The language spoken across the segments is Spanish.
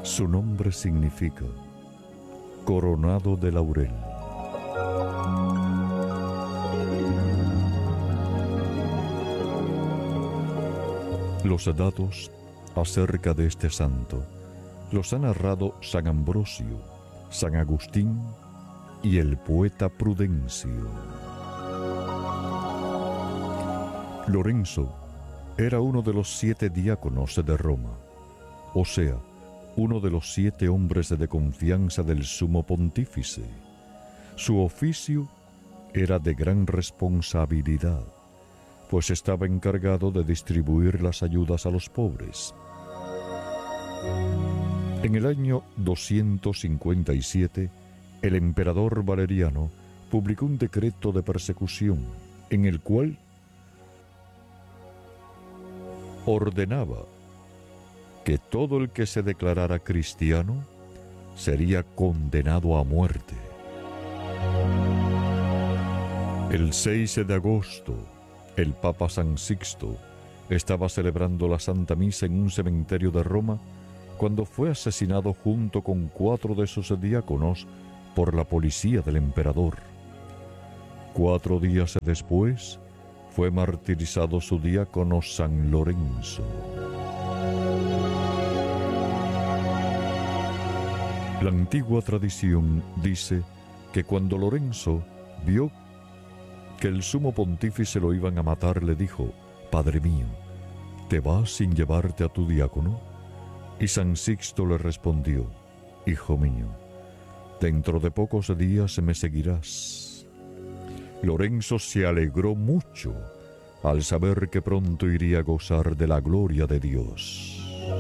Su nombre significa coronado de laurel. Los datos acerca de este santo los ha narrado San Ambrosio, San Agustín y el poeta Prudencio. Lorenzo era uno de los 7 diáconos de Roma, o sea, uno de los 7 hombres de confianza del sumo pontífice. Su oficio era de gran responsabilidad, pues estaba encargado de distribuir las ayudas a los pobres. En el año 257, el emperador Valeriano publicó un decreto de persecución en el cual ordenaba que todo el que se declarara cristiano sería condenado a muerte. El 6 de agosto, el Papa San Sixto estaba celebrando la Santa Misa en un cementerio de Roma cuando fue asesinado junto con 4 de sus diáconos por la policía del emperador. 4 días después, fue martirizado su diácono San Lorenzo. La antigua tradición dice que cuando Lorenzo vio que el sumo pontífice lo iban a matar, le dijo: «Padre mío, ¿te vas sin llevarte a tu diácono?». Y San Sixto le respondió: «Hijo mío, dentro de pocos días me seguirás». Lorenzo se alegró mucho al saber que pronto iría a gozar de la gloria de Dios.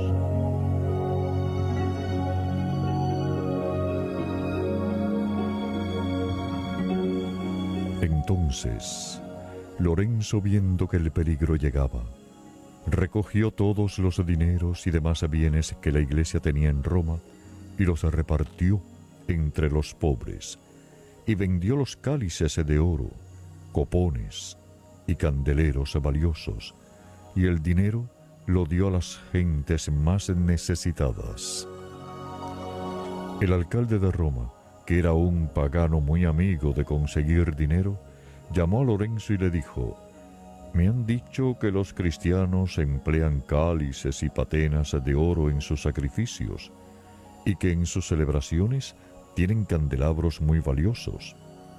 Entonces, Lorenzo, viendo que el peligro llegaba, recogió todos los dineros y demás bienes que la iglesia tenía en Roma y los repartió entre los pobres, y vendió los cálices de oro, copones y candeleros valiosos, y el dinero lo dio a las gentes más necesitadas. El alcalde de Roma, que era un pagano muy amigo de conseguir dinero, llamó a Lorenzo y le dijo: «Me han dicho que los cristianos emplean cálices y patenas de oro en sus sacrificios, y que en sus celebraciones tienen candelabros muy valiosos.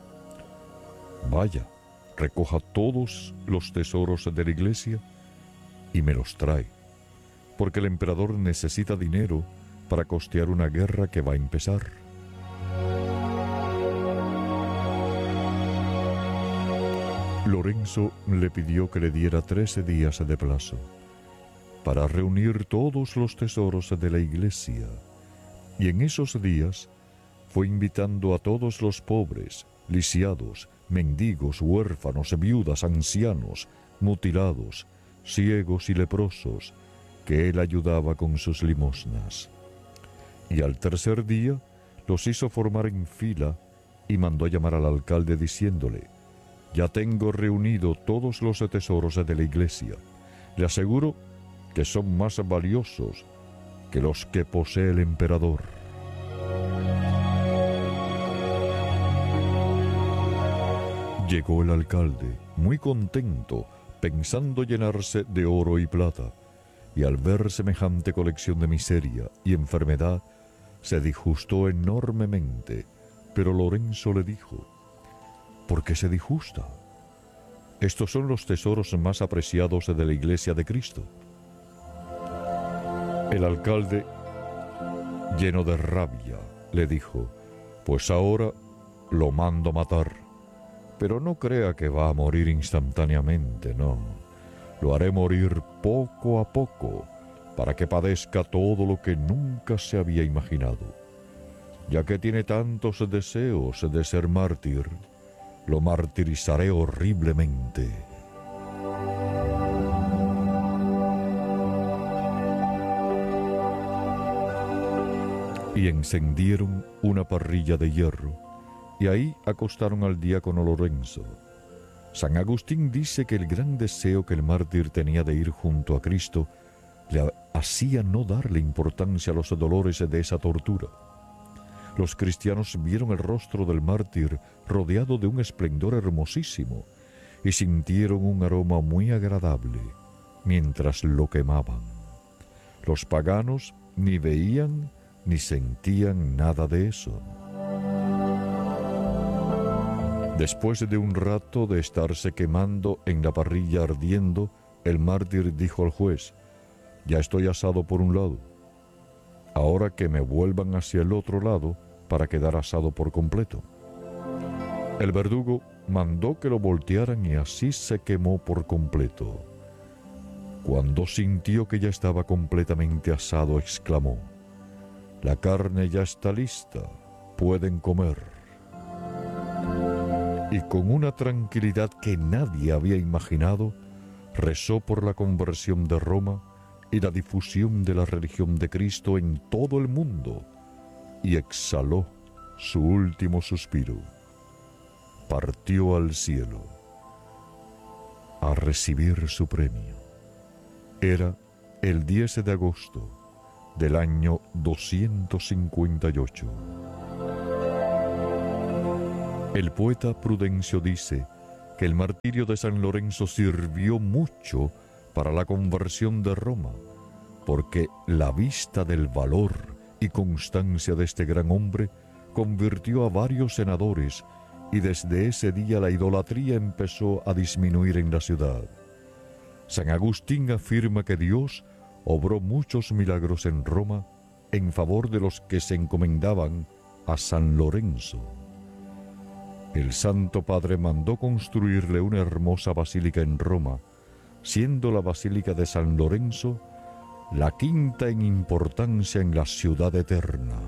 Vaya, recoja todos los tesoros de la iglesia y me los trae, porque el emperador necesita dinero para costear una guerra que va a empezar». Lorenzo le pidió que le diera 13 días de plazo para reunir todos los tesoros de la iglesia, y en esos días fue invitando a todos los pobres, lisiados, mendigos, huérfanos, viudas, ancianos, mutilados, ciegos y leprosos, que él ayudaba con sus limosnas. Y al tercer día los hizo formar en fila y mandó llamar al alcalde diciéndole: «Ya tengo reunido todos los tesoros de la iglesia. Le aseguro que son más valiosos que los que posee el emperador». Llegó el alcalde, muy contento, pensando llenarse de oro y plata, y al ver semejante colección de miseria y enfermedad, se disgustó enormemente. Pero Lorenzo le dijo: «¿Por qué se disgusta? Estos son los tesoros más apreciados de la iglesia de Cristo». El alcalde, lleno de rabia, le dijo: «Pues ahora lo mando matar. Pero no crea que va a morir instantáneamente, no. Lo haré morir poco a poco, para que padezca todo lo que nunca se había imaginado. Ya que tiene tantos deseos de ser mártir, lo martirizaré horriblemente». Y encendieron una parrilla de hierro, y ahí acostaron al diácono Lorenzo. San Agustín dice que el gran deseo que el mártir tenía de ir junto a Cristo le hacía no darle importancia a los dolores de esa tortura. Los cristianos vieron el rostro del mártir rodeado de un esplendor hermosísimo y sintieron un aroma muy agradable mientras lo quemaban. Los paganos ni veían ni sentían nada de eso. Después de un rato de estarse quemando en la parrilla ardiendo, el mártir dijo al juez: «Ya estoy asado por un lado. Ahora que me vuelvan hacia el otro lado para quedar asado por completo». El verdugo mandó que lo voltearan y así se quemó por completo. Cuando sintió que ya estaba completamente asado, exclamó: «La carne ya está lista, pueden comer». Y con una tranquilidad que nadie había imaginado, rezó por la conversión de Roma y la difusión de la religión de Cristo en todo el mundo, y exhaló su último suspiro. Partió al cielo a recibir su premio. Era el 10 de agosto del año 258. El poeta Prudencio dice que el martirio de San Lorenzo sirvió mucho para la conversión de Roma, porque la vista del valor y constancia de este gran hombre convirtió a varios senadores, y desde ese día la idolatría empezó a disminuir en la ciudad. San Agustín afirma que Dios obró muchos milagros en Roma en favor de los que se encomendaban a San Lorenzo. El Santo Padre mandó construirle una hermosa basílica en Roma, siendo la Basílica de San Lorenzo la quinta en importancia en la ciudad eterna.